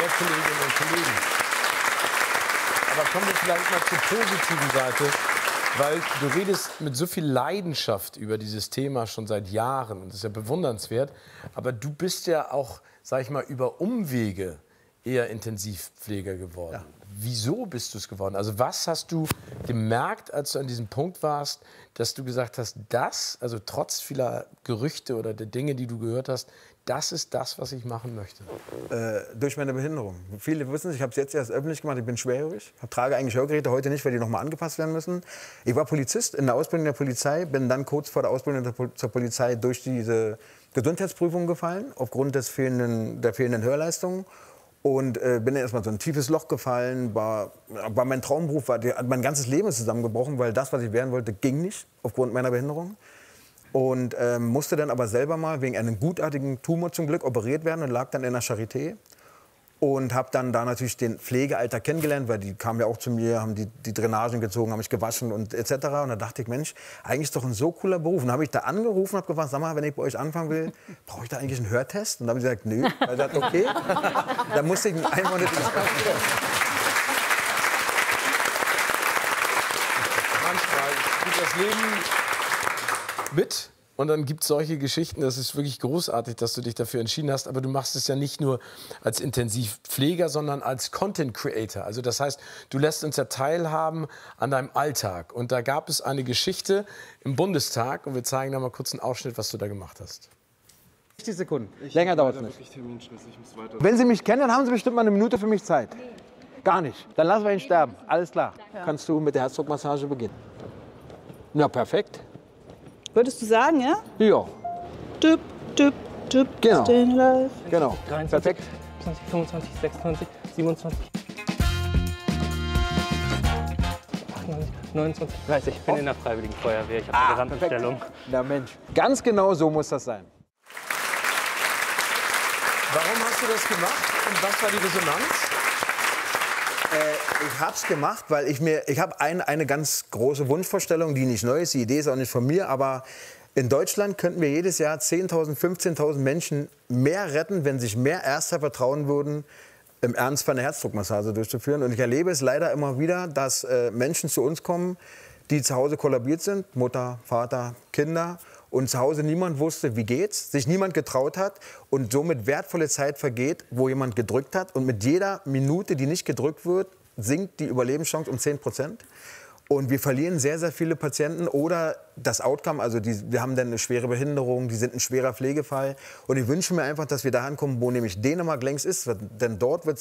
Kolleginnen und Kollegen. Aber kommen wir vielleicht mal zur positiven Seite, weil du redest mit so viel Leidenschaft über dieses Thema schon seit Jahren und das ist ja bewundernswert. Aber du bist ja auch, sag ich mal, über Umwege eher Intensivpfleger geworden. Ja. Wieso bist du es geworden? Also was hast du gemerkt, als du an diesem Punkt warst, dass du gesagt hast, das, also trotz vieler Gerüchte oder der Dinge, die du gehört hast, das ist das, was ich machen möchte? Durch meine Behinderung. Viele wissen es, ich habe es jetzt erst öffentlich gemacht, ich bin schwerhörig. Ich trage eigentlich Hörgeräte, heute nicht, weil die noch mal angepasst werden müssen. Ich war Polizist in der Ausbildung der Polizei, bin dann kurz vor der Ausbildung zur Polizei durch diese Gesundheitsprüfung gefallen, aufgrund der fehlenden Hörleistung. Und bin dann erstmal so ein tiefes Loch gefallen, war mein Traumberuf, mein ganzes Leben ist zusammengebrochen, weil das, was ich werden wollte, ging nicht, aufgrund meiner Behinderung. Und musste dann aber selber mal wegen einem gutartigen Tumor zum Glück operiert werden und lag dann in der Charité. Und habe dann da natürlich den Pflegealltag kennengelernt, weil die kamen ja auch zu mir, haben die Drainagen gezogen, haben mich gewaschen und etc. Und da dachte ich, Mensch, eigentlich ist doch ein so cooler Beruf. Und dann habe ich da angerufen und habe gefragt, sag mal, wenn ich bei euch anfangen will, brauche ich da eigentlich einen Hörtest? Und dann haben sie gesagt, nö. Da gesagt, okay. Dann musste ich einen Manchmal spielt das Leben mit. Und dann gibt es solche Geschichten, das ist wirklich großartig, dass du dich dafür entschieden hast. Aber du machst es ja nicht nur als Intensivpfleger, sondern als Content Creator. Also das heißt, du lässt uns ja teilhaben an deinem Alltag. Und da gab es eine Geschichte im Bundestag. Und wir zeigen da mal kurz einen Ausschnitt, was du da gemacht hast. 60 Sekunden. Länger dauert es nicht. Wenn Sie mich kennen, dann haben Sie bestimmt mal eine Minute für mich Zeit. Gar nicht. Dann lassen wir ihn sterben. Alles klar. Ja. Kannst du mit der Herzdruckmassage beginnen. Ja, perfekt. Würdest du sagen, ja? Ja. Düpp, düpp, düpp, genau. Staying alive. Genau. 23, perfekt. 20, 25, 26, 27, 28, 29, 30. Ich bin in der Freiwilligen Feuerwehr. Ich habe eine Gesamtbestellung. Na Mensch, ganz genau so muss das sein. Warum hast du das gemacht und was war die Resonanz? Ich habe es gemacht, weil ich habe eine ganz große Wunschvorstellung, die nicht neu ist. Die Idee ist auch nicht von mir, aber in Deutschland könnten wir jedes Jahr 10.000, 15.000 Menschen mehr retten, wenn sich mehr Ärzte vertrauen würden, im Ernstfall eine Herzdruckmassage durchzuführen. Und ich erlebe es leider immer wieder, dass Menschen zu uns kommen, die zu Hause kollabiert sind, Mutter, Vater, Kinder, und zu Hause niemand wusste, wie geht's, sich niemand getraut hat und somit wertvolle Zeit vergeht, wo jemand gedrückt hat. Und mit jeder Minute, die nicht gedrückt wird, sinkt die Überlebenschance um 10%. Und wir verlieren sehr, sehr viele Patienten oder das Outcome, also wir haben dann eine schwere Behinderung, die sind ein schwerer Pflegefall. Und ich wünsche mir einfach, dass wir dahin kommen, wo nämlich Dänemark längst ist, denn dort wird